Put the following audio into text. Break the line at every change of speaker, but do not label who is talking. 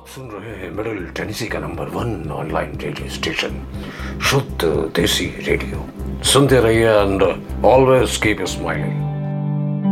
सुन रहे हैं middle Tennessee का नंबर 1 ऑनलाइन रेडियो स्टेशन शुद्ध देसी रेडियो। सुनते रहिए एंड ऑलवेज कीप स्माइलिंग।